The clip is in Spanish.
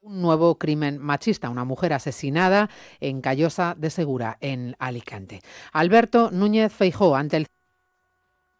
Un nuevo crimen machista, una mujer asesinada en Callosa de Segura, en Alicante. Alberto Núñez Feijóo, ante el